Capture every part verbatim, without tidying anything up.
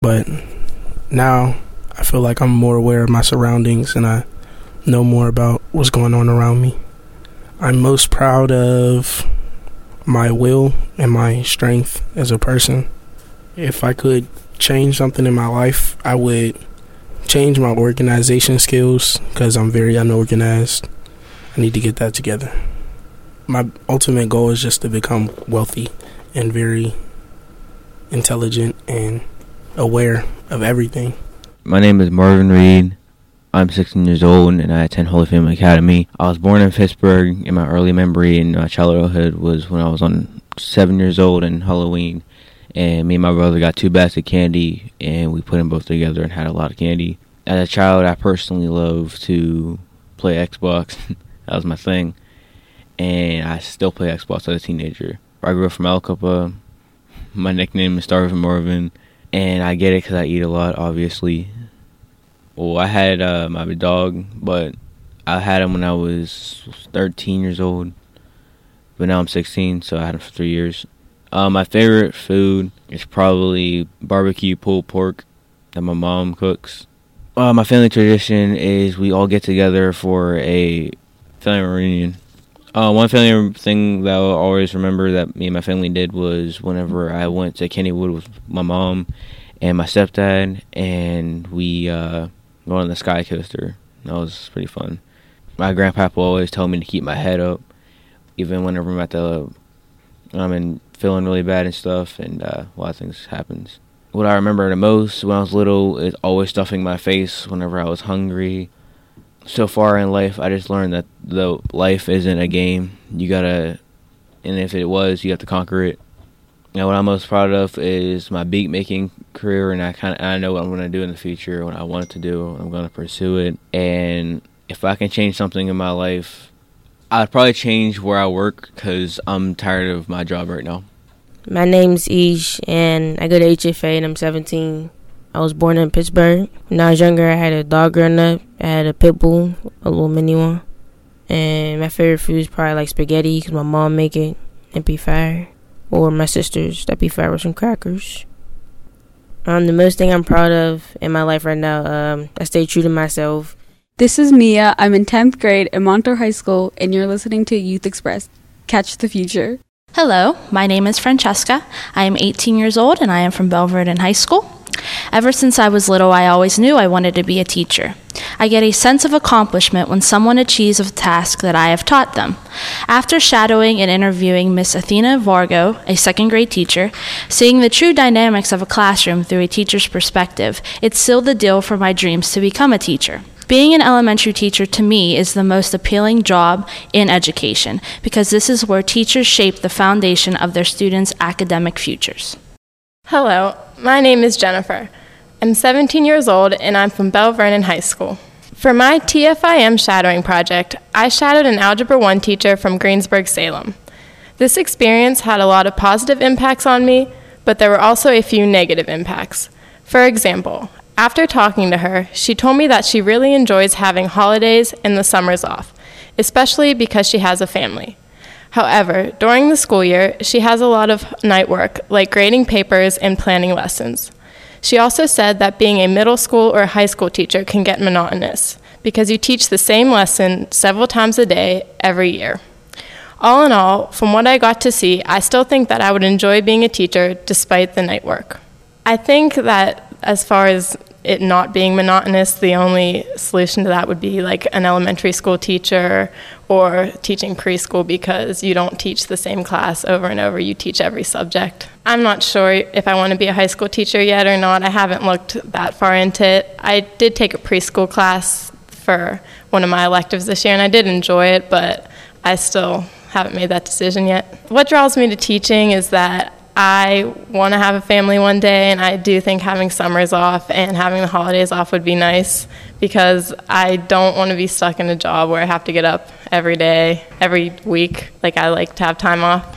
But now I feel like I'm more aware of my surroundings and I know more about what's going on around me. I'm most proud of my will and my strength as a person. If I could change something in my life, I would change my organization skills because I'm very unorganized. I need to get that together. My ultimate goal is just to become wealthy and very intelligent and aware of everything. My name is Marvin Reed. I'm sixteen years old and I attend Holy Family Academy. I was born in Pittsburgh, and my early memory in my childhood was when I was on seven years old in Halloween, and me and my brother got two bags of candy and we put them both together and had a lot of candy. As a child, I personally loved to play Xbox. That was my thing, and I still play Xbox as a teenager. I grew up from Aliquippa. My nickname is Starvin Marvin, and I get it because I eat a lot, obviously. Well, I had uh, my dog, but I had him when I was thirteen years old. But now I'm sixteen, so I had him for three years. Uh, my favorite food is probably barbecue pulled pork that my mom cooks. Uh, my family tradition is we all get together for a family reunion. Uh, one family thing that I'll always remember that me and my family did was whenever I went to Kennywood with my mom and my stepdad, and we uh, went on the Sky Coaster. That was pretty fun. My grandpapa always told me to keep my head up, even whenever I'm at the, I'm in feeling really bad and stuff, and uh, a lot of things happens. What I remember the most when I was little is always stuffing my face whenever I was hungry. So far in life, I just learned that the life isn't a game. You gotta, and if it was, you have to conquer it. Now, what I'm most proud of is my beat making career, and I kind of I know what I'm gonna do in the future. What I want to do, I'm gonna pursue it. And if I can change something in my life, I'd probably change where I work because I'm tired of my job right now. My name's Ish, and I go to H F A, and I'm seventeen. I was born in Pittsburgh. When I was younger, I had a dog growing up. I had a pit bull, a little mini one. And my favorite food is probably like spaghetti because my mom make it. It'd be fire. Or my sisters, that'd be fire with some crackers. Um, the most thing I'm proud of in my life right now, um, I stay true to myself. This is Mia. I'm in tenth grade at Montour High School, and you're listening to Youth Express. Catch the future. Hello, my name is Francesca. I am eighteen years old, and I am from Belle Verdin High School. Ever since I was little, I always knew I wanted to be a teacher. I get a sense of accomplishment when someone achieves a task that I have taught them. After shadowing and interviewing Miss Athena Vargo, a second grade teacher, seeing the true dynamics of a classroom through a teacher's perspective, it sealed the deal for my dreams to become a teacher. Being an elementary teacher to me is the most appealing job in education because this is where teachers shape the foundation of their students' academic futures. Hello, my name is Jennifer. I'm seventeen years old and I'm from Belle Vernon High School. For my T F I M shadowing project, I shadowed an Algebra one teacher from Greensburg-Salem. This experience had a lot of positive impacts on me, but there were also a few negative impacts. For example, after talking to her, she told me that she really enjoys having holidays and the summers off, especially because she has a family. However, during the school year, she has a lot of night work, like grading papers and planning lessons. She also said that being a middle school or high school teacher can get monotonous, because you teach the same lesson several times a day, every year. All in all, from what I got to see, I still think that I would enjoy being a teacher despite the night work. I think that as far as it not being monotonous, the only solution to that would be like an elementary school teacher or teaching preschool because you don't teach the same class over and over, you teach every subject. I'm not sure if I want to be a high school teacher yet or not. I haven't looked that far into it. I did take a preschool class for one of my electives this year and I did enjoy it, but I still haven't made that decision yet. What draws me to teaching is that I want to have a family one day, and I do think having summers off and having the holidays off would be nice because I don't want to be stuck in a job where I have to get up every day, every week. Like, I like to have time off.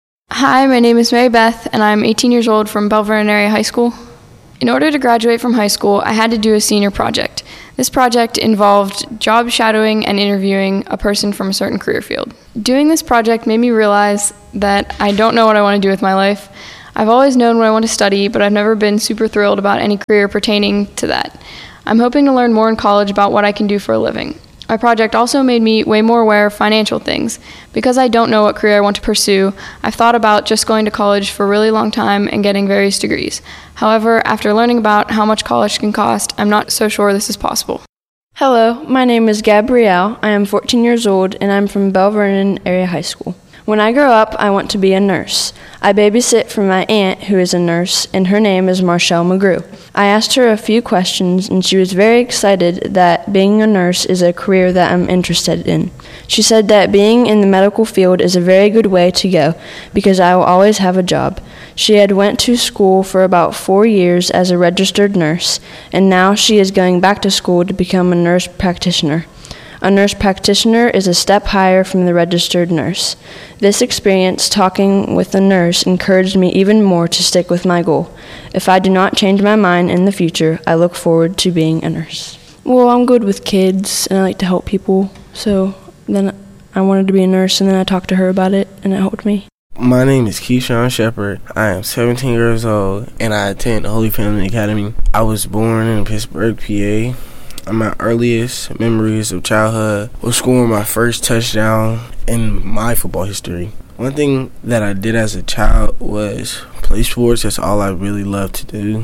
Hi, my name is Mary Beth, and I'm eighteen years old from Belle Vernon Area High School. In order to graduate from high school, I had to do a senior project. This project involved job shadowing and interviewing a person from a certain career field. Doing this project made me realize that I don't know what I want to do with my life. I've always known what I want to study, but I've never been super thrilled about any career pertaining to that. I'm hoping to learn more in college about what I can do for a living. My project also made me way more aware of financial things. Because I don't know what career I want to pursue, I've thought about just going to college for a really long time and getting various degrees. However, after learning about how much college can cost, I'm not so sure this is possible. Hello, my name is Gabrielle. I am fourteen years old and I'm from Belle Vernon Area High School. When I grow up, I want to be a nurse. I babysit for my aunt, who is a nurse, and her name is Marshall McGrew. I asked her a few questions, and she was very excited that being a nurse is a career that I'm interested in. She said that being in the medical field is a very good way to go, because I will always have a job. She had went to school for about four years as a registered nurse, and now she is going back to school to become a nurse practitioner. A nurse practitioner is a step higher from the registered nurse. This experience talking with a nurse encouraged me even more to stick with my goal. If I do not change my mind in the future, I look forward to being a nurse. Well, I'm good with kids and I like to help people, so then I wanted to be a nurse and then I talked to her about it and it helped me. My name is Keyshawn Shepard. I am seventeen years old and I attend Holy Family Academy. I was born in Pittsburgh, P A. My earliest memories of childhood was scoring my first touchdown in my football history. One thing that I did as a child was play sports. That's all I really loved to do.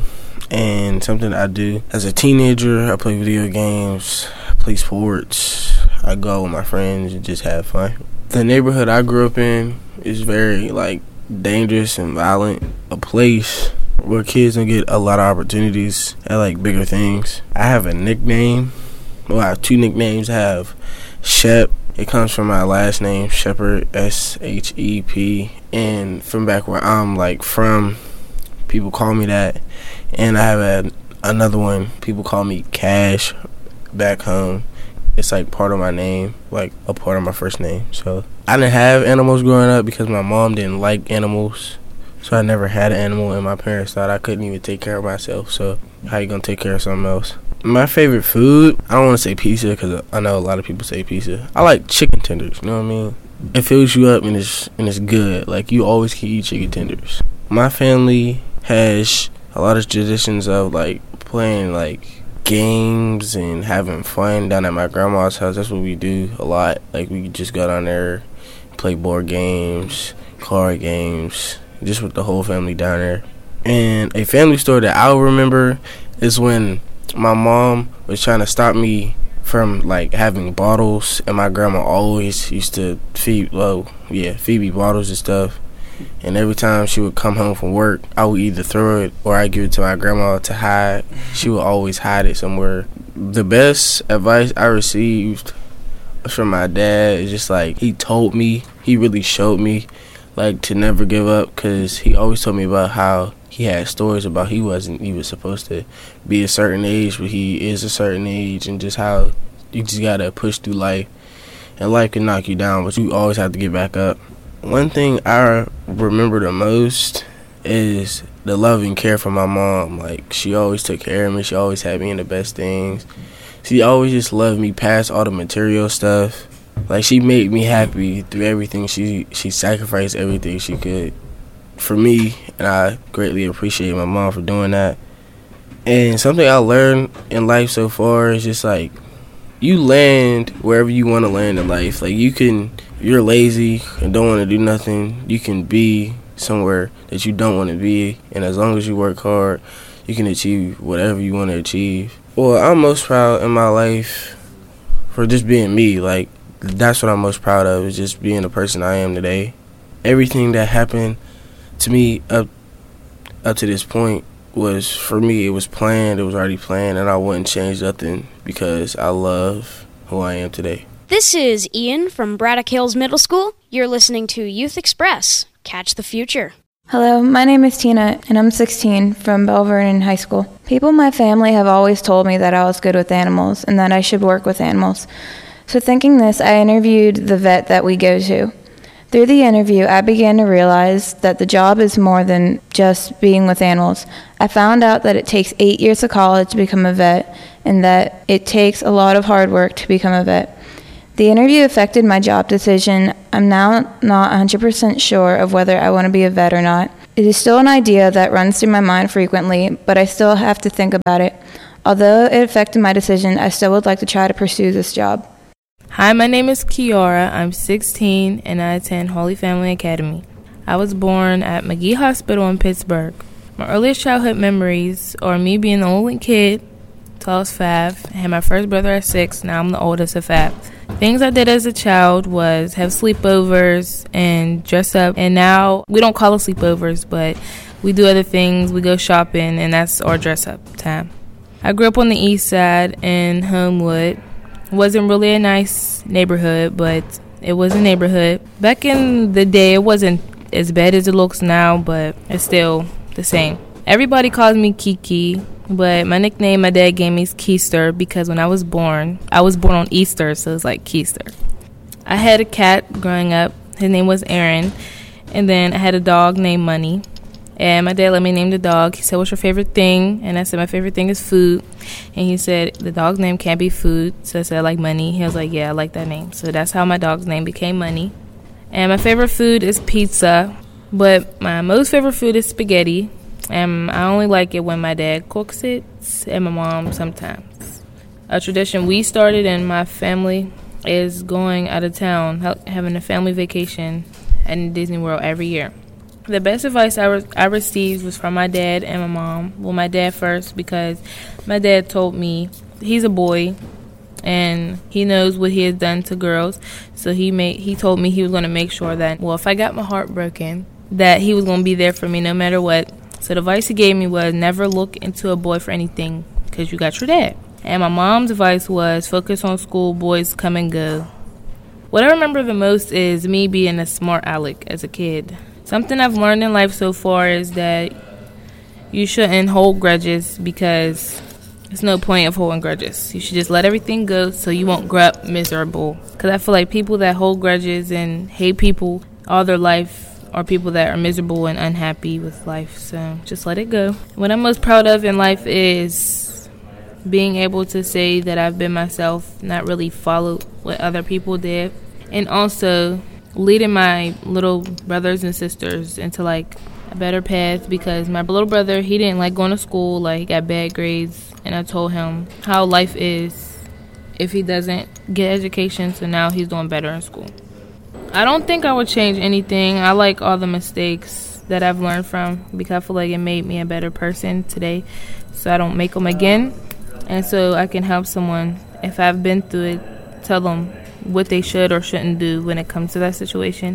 And something I do as a teenager, I play video games, I play sports, I go out with my friends and just have fun. The neighborhood I grew up in is very like dangerous and violent, a place where kids don't get a lot of opportunities at like bigger things. I have a nickname. Well, I have two nicknames. I have Shep. It comes from my last name, Shepard, S H E P. And from back where I'm like from, people call me that. And I have a, another one. People call me Cash back home. It's like part of my name, like a part of my first name. So I didn't have animals growing up because my mom didn't like animals. So I never had an animal, and my parents thought I couldn't even take care of myself. So how you gonna take care of something else? My favorite food, I don't want to say pizza because I know a lot of people say pizza. I like chicken tenders. You know what I mean? It fills you up and it's and it's good. Like you always can eat chicken tenders. My family has a lot of traditions of like playing like games and having fun down at my grandma's house. That's what we do a lot. Like we just go down there, play board games, card games. Just with the whole family down there. And a family story that I'll remember is when my mom was trying to stop me from like having bottles, and my grandma always used to feed well yeah feed me bottles and stuff. And every time she would come home from work, I would either throw it or I give it to my grandma to hide. She would always hide it somewhere. The best advice I received from my dad is just like he told me, he really showed me like to never give up, because he always told me about how he had stories about he wasn't even supposed to be a certain age, but he is a certain age, and just how you just gotta push through life, and life can knock you down, but you always have to get back up. One thing I remember the most is the love and care from my mom. Like she always took care of me, she always had me in the best things. She always just loved me past all the material stuff. Like, she made me happy through everything. She she sacrificed everything she could for me, and I greatly appreciate my mom for doing that. And something I learned in life so far is just, like, you land wherever you want to land in life. Like, you can, if you're lazy and don't want to do nothing, you can be somewhere that you don't want to be. And as long as you work hard, you can achieve whatever you want to achieve. Well, I'm most proud in my life for just being me. Like, that's what I'm most proud of, is just being the person I am today. Everything that happened to me up up to this point was, for me, it was planned, it was already planned, and I wouldn't change nothing because I love who I am today. This is Ian from Braddock Hills Middle School. You're listening to Youth Express. Catch the future. Hello, my name is Tina, and I'm sixteen from Belle Vernon High School. People in my family have always told me that I was good with animals and that I should work with animals. So thinking this, I interviewed the vet that we go to. Through the interview, I began to realize that the job is more than just being with animals. I found out that it takes eight years of college to become a vet, and that it takes a lot of hard work to become a vet. The interview affected my job decision. I'm now not one hundred percent sure of whether I want to be a vet or not. It is still an idea that runs through my mind frequently, but I still have to think about it. Although it affected my decision, I still would like to try to pursue this job. Hi, my name is Kiara. I'm sixteen, and I attend Holy Family Academy. I was born at McGee Hospital in Pittsburgh. My earliest childhood memories are me being the only kid, tallest five. I had my first brother at six. Now I'm the oldest of five. Things I did as a child was have sleepovers and dress up. And now we don't call it sleepovers, but we do other things. We go shopping, and that's our dress up time. I grew up on the east side in Homewood. It wasn't really a nice neighborhood, but it was a neighborhood. Back in the day, it wasn't as bad as it looks now, but it's still the same. Everybody calls me Kiki, but my nickname my dad gave me is Keister because when I was born, I was born on Easter, so it's like Keister. I had a cat growing up. His name was Aaron. And then I had a dog named Money. And my dad let me name the dog. He said, "What's your favorite thing?" And I said, "My favorite thing is food." And he said, "The dog's name can't be food." So I said, "I like Money." He was like, "Yeah, I like that name." So that's how my dog's name became Money. And my favorite food is pizza. But my most favorite food is spaghetti. And I only like it when my dad cooks it and my mom sometimes. A tradition we started in my family is going out of town, having a family vacation at Disney World every year. The best advice I, re- I received was from my dad and my mom. Well, my dad first, because my dad told me he's a boy and he knows what he has done to girls. So he made he told me he was going to make sure that, well, if I got my heart broken, that he was going to be there for me no matter what. So the advice he gave me was never look into a boy for anything because you got your dad. And my mom's advice was focus on school, boys come and go. What I remember the most is me being a smart aleck as a kid. Something I've learned in life so far is that you shouldn't hold grudges because there's no point of holding grudges. You should just let everything go so you won't grow up miserable. Because I feel like people that hold grudges and hate people all their life are people that are miserable and unhappy with life. So just let it go. What I'm most proud of in life is being able to say that I've been myself, not really followed what other people did. And also leading my little brothers and sisters into like a better path, because my little brother, he didn't like going to school, like he got bad grades, and I told him how life is if he doesn't get education, so now he's doing better in school. I don't think I would change anything. I like all the mistakes that I've learned from because I feel like it made me a better person today, so I don't make them again, and so I can help someone if I've been through it, tell them what they should or shouldn't do when it comes to that situation.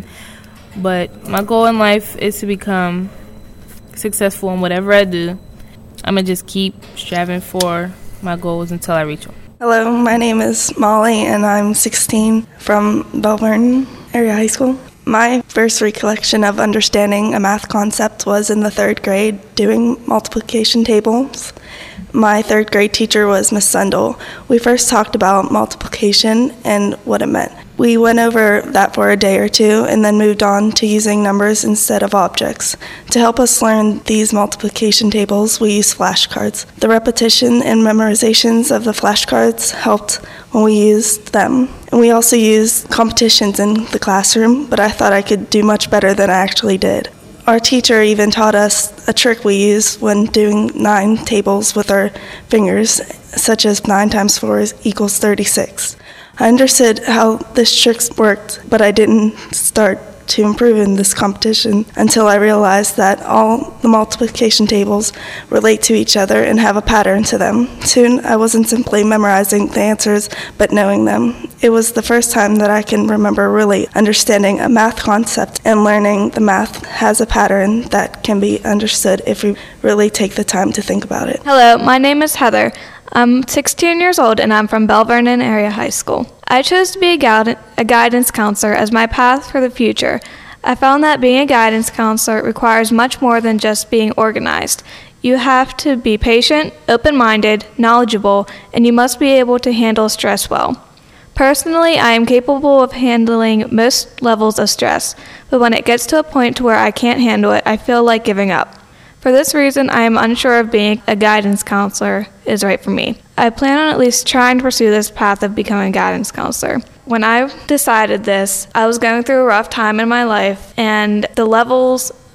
But my goal in life is to become successful in whatever I do. I'm going to just keep striving for my goals until I reach them. Hello, my name is Molly, and I'm sixteen from Belle Vernon Area High School. My first recollection of understanding a math concept was in the third grade doing multiplication tables. My third grade teacher was Miss Sundell. We first talked about multiplication and what it meant. We went over that for a day or two and then moved on to using numbers instead of objects. To help us learn these multiplication tables, we used flashcards. The repetition and memorizations of the flashcards helped when we used them. And we also used competitions in the classroom, but I thought I could do much better than I actually did. Our teacher even taught us a trick we use when doing nine tables with our fingers, such as nine times four equals thirty-six. I understood how this trick worked, but I didn't start to improve in this competition until I realized that all the multiplication tables relate to each other and have a pattern to them. Soon, I wasn't simply memorizing the answers, but knowing them. It was the first time that I can remember really understanding a math concept and learning the math has a pattern that can be understood if we really take the time to think about it. Hello, my name is Heather. I'm sixteen years old and I'm from Belle Vernon Area High School. I chose to be a, guide- a guidance counselor as my path for the future. I found that being a guidance counselor requires much more than just being organized. You have to be patient, open-minded, knowledgeable, and you must be able to handle stress well. Personally, I am capable of handling most levels of stress, but when it gets to a point to where I can't handle it, I feel like giving up. For this reason, I am unsure if being a guidance counselor is right for me. I plan on at least trying to pursue this path of becoming a guidance counselor. When I decided this, I was going through a rough time in my life, and the levels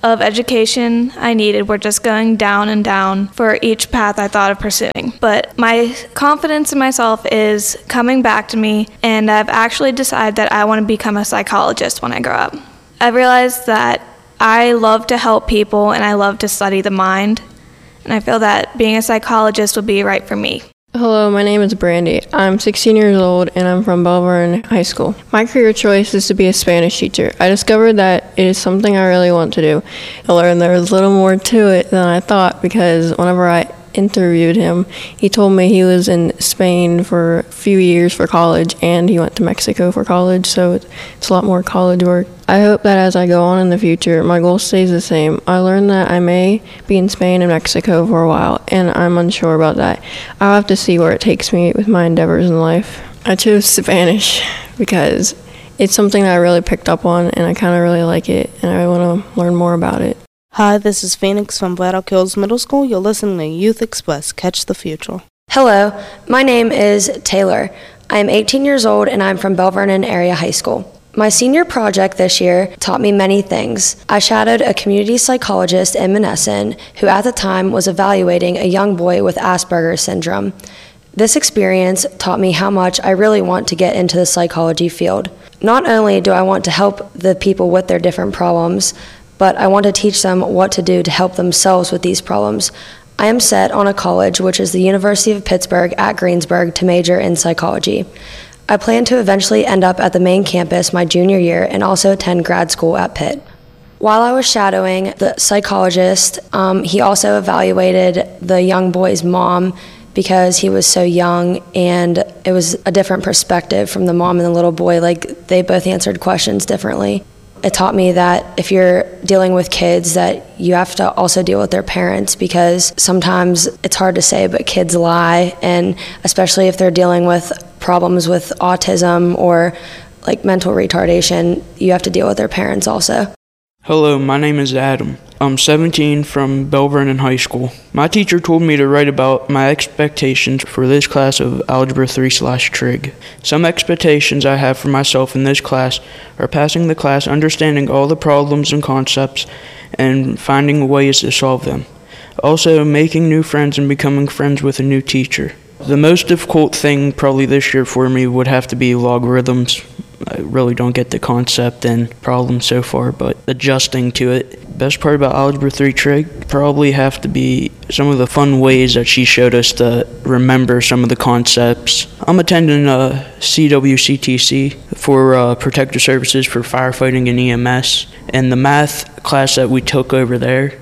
of education I needed were just going down and down for each path I thought of pursuing. But my confidence in myself is coming back to me, and I've actually decided that I want to become a psychologist when I grow up. I realized that I love to help people and I love to study the mind, and I feel that being a psychologist would be right for me. Hello, my name is Brandy. I'm sixteen years old and I'm from Belle Vernon High School. My career choice is to be a Spanish teacher. I discovered that it is something I really want to do. I learned there was a little more to it than I thought, because whenever I interviewed him, he told me he was in Spain for a few years for college and he went to Mexico for college, so it's a lot more college work. I hope that as I go on in the future, my goal stays the same. I learned that I may be in Spain and Mexico for a while, and I'm unsure about that. I'll have to see where it takes me with my endeavors in life. I chose Spanish because it's something that I really picked up on, and I kind of really like it, and I want to learn more about it. Hi, this is Phoenix from Braddock Hills Middle School. You're listening to Youth Express. Catch the future. Hello, my name is Taylor. I am eighteen years old and I'm from Belle Vernon Area High School. My senior project this year taught me many things. I shadowed a community psychologist in Monessen who at the time was evaluating a young boy with Asperger's syndrome. This experience taught me how much I really want to get into the psychology field. Not only do I want to help the people with their different problems, but I want to teach them what to do to help themselves with these problems. I am set on a college, which is the University of Pittsburgh at Greensburg, to major in psychology. I plan to eventually end up at the main campus my junior year and also attend grad school at Pitt. While I was shadowing the psychologist, um, he also evaluated the young boy's mom because he was so young, and it was a different perspective from the mom and the little boy. Like, they both answered questions differently. It taught me that if you're dealing with kids, that you have to also deal with their parents, because sometimes it's hard to say, but kids lie, and especially if they're dealing with problems with autism or like mental retardation, you have to deal with their parents also. Hello, my name is Adam. I'm seventeen from Belle Vernon High School. My teacher told me to write about my expectations for this class of Algebra three slash Trig. Some expectations I have for myself in this class are passing the class, understanding all the problems and concepts, and finding ways to solve them. Also, making new friends and becoming friends with a new teacher. The most difficult thing probably this year for me would have to be logarithms. I really don't get the concept and problem so far, but adjusting to it. Best part about Algebra three Trig probably have to be some of the fun ways that she showed us to remember some of the concepts. I'm attending a C W C T C for uh, Protective Services for Firefighting and E M S, and the math class that we took over there,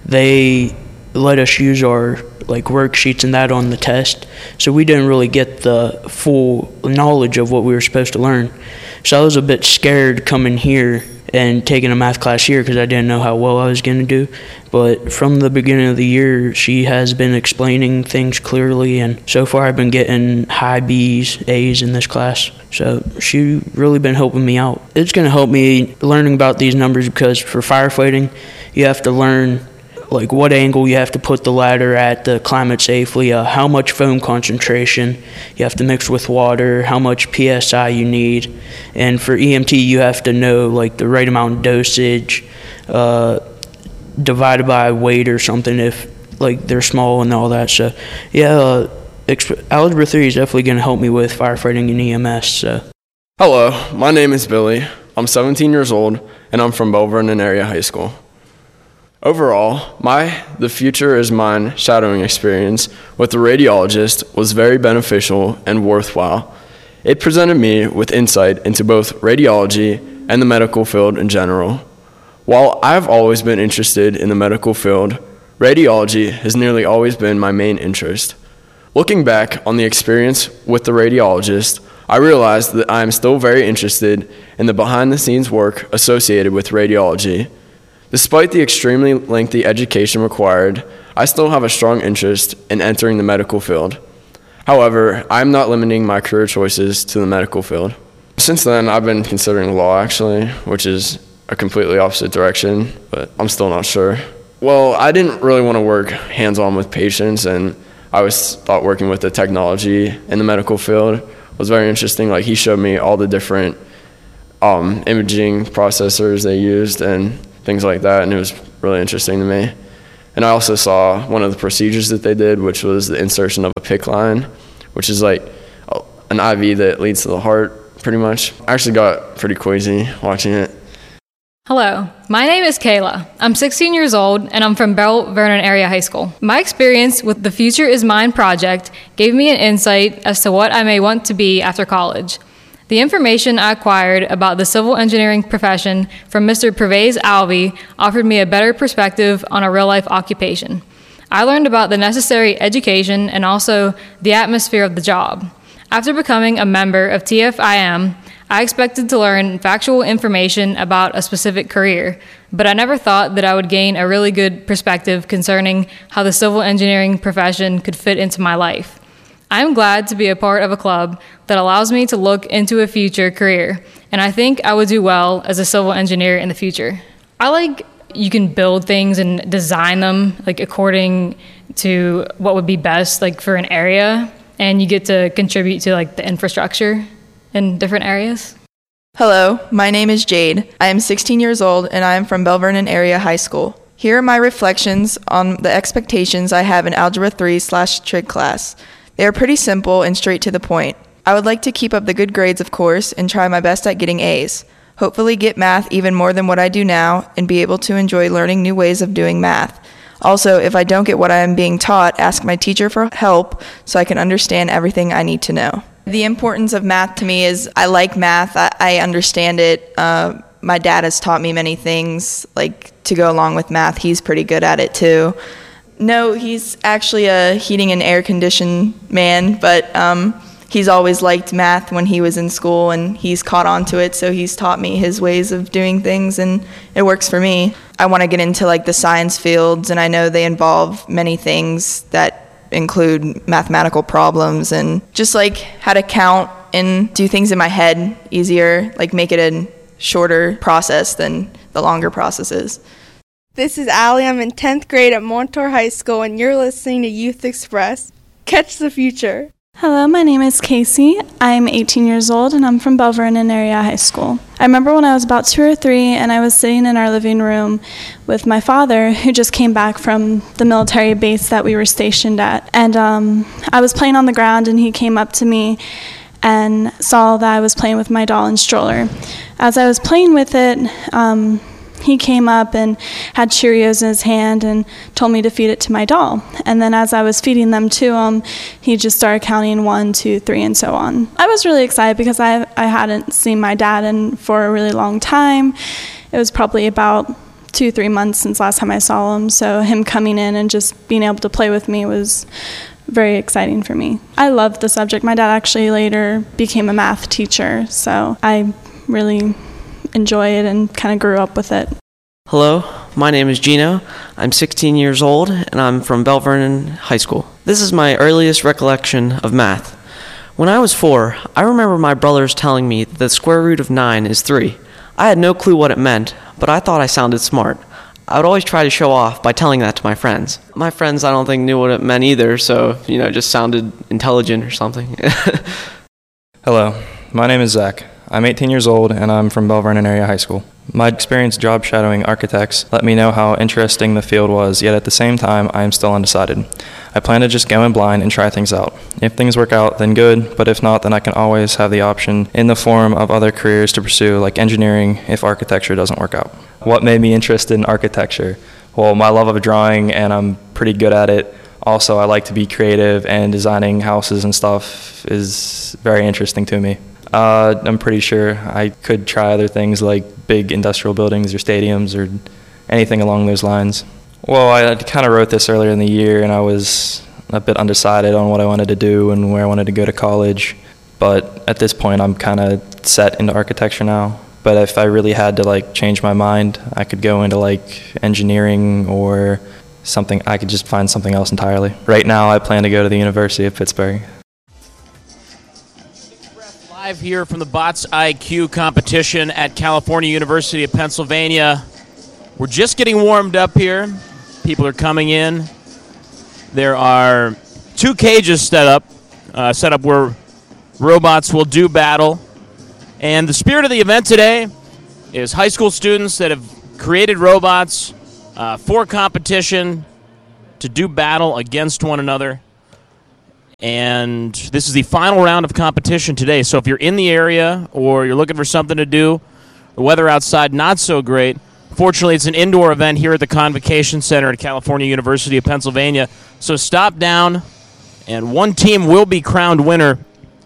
they let us use our like worksheets and that on the test, so we didn't really get the full knowledge of what we were supposed to learn. So I was a bit scared coming here and taking a math class here because I didn't know how well I was going to do. But from the beginning of the year, she has been explaining things clearly, and so far I've been getting high B's, A's in this class. So she really been helping me out. It's going to help me learning about these numbers, because for firefighting, you have to learn like what angle you have to put the ladder at to climb it safely, uh, how much foam concentration you have to mix with water, how much P S I you need. And for E M T, you have to know like the right amount of dosage uh, divided by weight or something if like they're small and all that. So yeah, uh, exp- Algebra three is definitely going to help me with firefighting and E M S. So. Hello, my name is Billy. I'm seventeen years old and I'm from Belle Vernon Area High School. Overall, my The Future Is Mine shadowing experience with the radiologist was very beneficial and worthwhile. It presented me with insight into both radiology and the medical field in general. While I've always been interested in the medical field, radiology has nearly always been my main interest. Looking back on the experience with the radiologist, I realized that I am still very interested in the behind-the-scenes work associated with radiology. Despite the extremely lengthy education required, I still have a strong interest in entering the medical field. However, I'm not limiting my career choices to the medical field. Since then, I've been considering law, actually, which is a completely opposite direction, but I'm still not sure. Well, I didn't really want to work hands-on with patients, and I always thought working with the technology in the medical field was very interesting. Like, he showed me all the different um, imaging processors they used and things like that, and it was really interesting to me. And I also saw one of the procedures that they did, which was the insertion of a P I C C line, which is like an I V that leads to the heart, pretty much. I actually got pretty queasy watching it. Hello, my name is Kayla. I'm sixteen years old and I'm from Bell Vernon Area High School. My experience with the Future is Mine project gave me an insight as to what I may want to be after college. The information I acquired about the civil engineering profession from Mister Pervez Alvey offered me a better perspective on a real-life occupation. I learned about the necessary education and also the atmosphere of the job. After becoming a member of T F I M, I expected to learn factual information about a specific career, but I never thought that I would gain a really good perspective concerning how the civil engineering profession could fit into my life. I am glad to be a part of a club that allows me to look into a future career, and I think I would do well as a civil engineer in the future. I like you can build things and design them like according to what would be best like for an area, and you get to contribute to like the infrastructure in different areas. Hello, my name is Jade. I am sixteen years old and I am from Bell Vernon Area High School. Here are my reflections on the expectations I have in Algebra three slash Trig class. They are pretty simple and straight to the point. I would like to keep up the good grades, of course, and try my best at getting A's. Hopefully get math even more than what I do now and be able to enjoy learning new ways of doing math. Also, if I don't get what I am being taught, ask my teacher for help so I can understand everything I need to know. The importance of math to me is I like math. I, I understand it. Uh, my dad has taught me many things like to go along with math. He's pretty good at it too. No, he's actually a heating and air condition man, but um, he's always liked math when he was in school, and he's caught on to it, so he's taught me his ways of doing things, and it works for me. I want to get into like the science fields, and I know they involve many things that include mathematical problems and just like how to count and do things in my head easier, like make it a shorter process than the longer processes. This is Allie. I'm in tenth grade at Montour High School, and you're listening to Youth Express. Catch the future. Hello, my name is Casey. I'm eighteen years old, and I'm from Bell Vernon Area High School. I remember when I was about two or three, and I was sitting in our living room with my father, who just came back from the military base that we were stationed at. And um, I was playing on the ground, and he came up to me and saw that I was playing with my doll and stroller. As I was playing with it, um, he came up and had Cheerios in his hand and told me to feed it to my doll. And then as I was feeding them to him, he just started counting one, two, three, and so on. I was really excited because I I hadn't seen my dad in for a really long time. It was probably about two, three months since last time I saw him. So him coming in and just being able to play with me was very exciting for me. I loved the subject. My dad actually later became a math teacher, so I really enjoy it and kind of grew up with it. Hello, my name is Gino. I'm sixteen years old and I'm from Bell Vernon High School. This is my earliest recollection of math. When I was four, I remember my brothers telling me that the square root of nine is three. I had no clue what it meant, but I thought I sounded smart. I would always try to show off by telling that to my friends. My friends I don't think knew what it meant either, so, you know, it just sounded intelligent or something. Hello, my name is Zach. I'm eighteen years old and I'm from Bell Vernon Area High School. My experience job shadowing architects let me know how interesting the field was, yet at the same time I am still undecided. I plan to just go in blind and try things out. If things work out, then good, but if not, then I can always have the option in the form of other careers to pursue, like engineering, if architecture doesn't work out. What made me interested in architecture? Well, my love of drawing, and I'm pretty good at it. Also, I like to be creative, and designing houses and stuff is very interesting to me. Uh, I'm pretty sure I could try other things like big industrial buildings or stadiums or anything along those lines. Well, I kind of wrote this earlier in the year and I was a bit undecided on what I wanted to do and where I wanted to go to college. But at this point, I'm kind of set into architecture now. But if I really had to like change my mind, I could go into like engineering or something. I could just find something else entirely. Right now, I plan to go to the University of Pittsburgh. Live here from the Bots I Q competition at California University of Pennsylvania. We're just getting warmed up here. People are coming in. There are two cages set up, uh, set up where robots will do battle. And the spirit of the event today is high school students that have created robots uh, for competition to do battle against one another. And this is the final round of competition today. So if you're in the area or you're looking for something to do, the weather outside not so great. Fortunately, it's an indoor event here at the Convocation Center at California University of Pennsylvania. So stop down, and one team will be crowned winner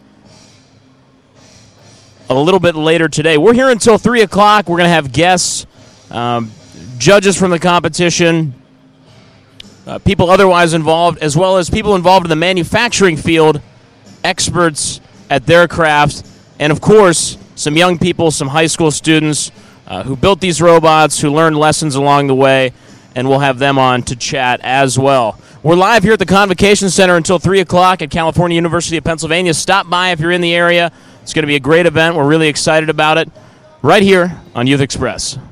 a little bit later today. We're here until three o'clock. We're going to have guests, um, judges from the competition, uh, people otherwise involved, as well as people involved in the manufacturing field, experts at their craft, and, of course, some young people, some high school students uh, who built these robots, who learned lessons along the way, and we'll have them on to chat as well. We're live here at the Convocation Center until three o'clock at California University of Pennsylvania. Stop by if you're in the area. It's going to be a great event. We're really excited about it right here on Youth Express.